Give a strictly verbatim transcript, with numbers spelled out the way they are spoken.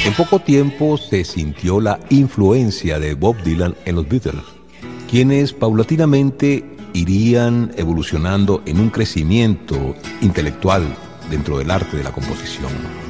En poco tiempo se sintió la influencia de Bob Dylan en los Beatles, quienes paulatinamente irían evolucionando en un crecimiento intelectual dentro del arte de la composición.